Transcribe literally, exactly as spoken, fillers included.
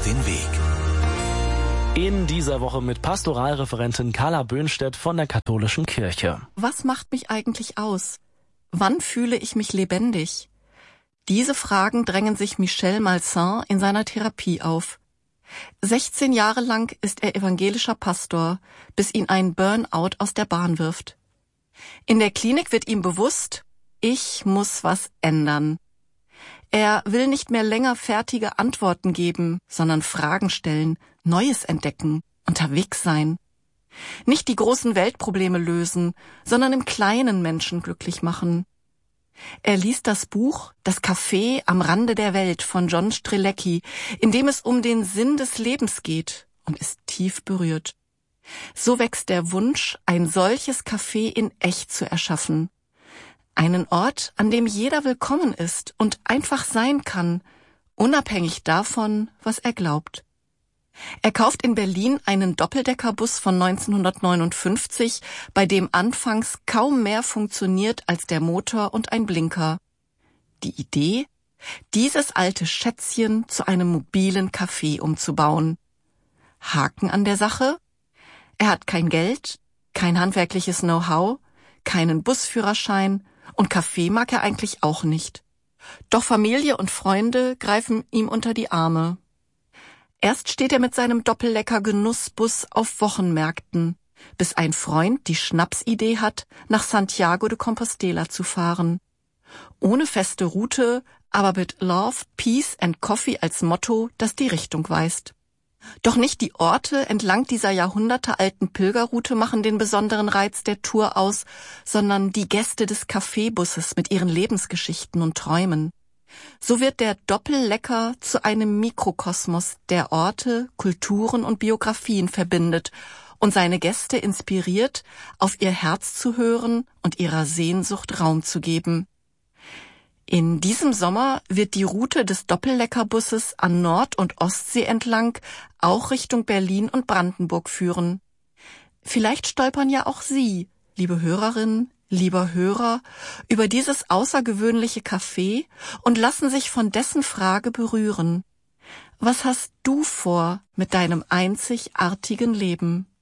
den Weg. In dieser Woche mit Pastoralreferentin Carla Böhnstedt von der Katholischen Kirche. Was macht mich eigentlich aus? Wann fühle ich mich lebendig? Diese Fragen drängen sich Michel Malsain in seiner Therapie auf. sechzehn Jahre lang ist er evangelischer Pastor, bis ihn ein Burnout aus der Bahn wirft. In der Klinik wird ihm bewusst, ich muss was ändern. Er will nicht mehr länger fertige Antworten geben, sondern Fragen stellen, Neues entdecken, unterwegs sein. Nicht die großen Weltprobleme lösen, sondern im Kleinen Menschen glücklich machen. Er liest das Buch »Das Café am Rande der Welt« von John Strzelecki, in dem es um den Sinn des Lebens geht, und ist tief berührt. So wächst der Wunsch, ein solches Café in echt zu erschaffen. Einen Ort, an dem jeder willkommen ist und einfach sein kann, unabhängig davon, was er glaubt. Er kauft in Berlin einen Doppeldeckerbus von neunzehnhundertneunundfünfzig, bei dem anfangs kaum mehr funktioniert als der Motor und ein Blinker. Die Idee? Dieses alte Schätzchen zu einem mobilen Café umzubauen. Haken an der Sache? Er hat kein Geld, kein handwerkliches Know-how, keinen Busführerschein und Kaffee mag er eigentlich auch nicht. Doch Familie und Freunde greifen ihm unter die Arme. Erst steht er mit seinem Doppellecker-Genussbus auf Wochenmärkten, bis ein Freund die Schnapsidee hat, nach Santiago de Compostela zu fahren. Ohne feste Route, aber mit Love, Peace and Coffee als Motto, das die Richtung weist. Doch nicht die Orte entlang dieser jahrhundertealten Pilgerroute machen den besonderen Reiz der Tour aus, sondern die Gäste des Kaffeebusses mit ihren Lebensgeschichten und Träumen. So wird der Doppellecker zu einem Mikrokosmos, der Orte, Kulturen und Biografien verbindet und seine Gäste inspiriert, auf ihr Herz zu hören und ihrer Sehnsucht Raum zu geben. In diesem Sommer wird die Route des Doppelleckerbusses an Nord- und Ostsee entlang auch Richtung Berlin und Brandenburg führen. Vielleicht stolpern ja auch Sie, liebe Hörerinnen, lieber Hörer, über dieses außergewöhnliche Café und lassen sich von dessen Frage berühren. Was hast du vor mit deinem einzigartigen Leben?